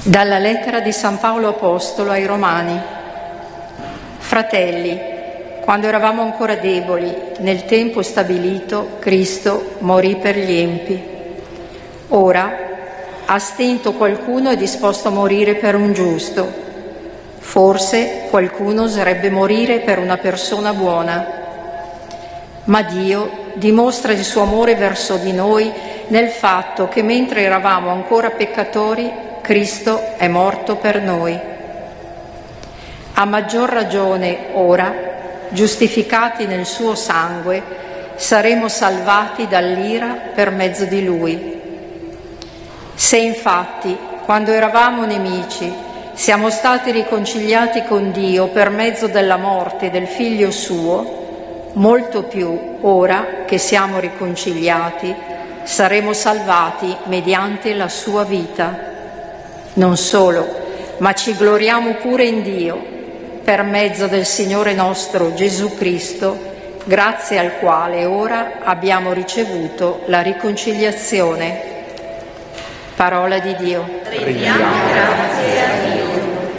Dalla lettera di San Paolo Apostolo ai Romani. Fratelli, quando eravamo ancora deboli, nel tempo stabilito, Cristo morì per gli empi. Ora, a stento qualcuno è disposto a morire per un giusto. Forse qualcuno oserebbe morire per una persona buona. Ma Dio dimostra il suo amore verso di noi nel fatto che mentre eravamo ancora peccatori, Cristo è morto per noi. A maggior ragione ora, giustificati nel suo sangue, saremo salvati dall'ira per mezzo di Lui. Se infatti, quando eravamo nemici, siamo stati riconciliati con Dio per mezzo della morte del Figlio suo, molto più ora che siamo riconciliati, saremo salvati mediante la sua vita. Non solo, ma ci gloriamo pure in Dio, per mezzo del Signore nostro Gesù Cristo, grazie al quale ora abbiamo ricevuto la riconciliazione. Parola di Dio. Rendiamo grazie a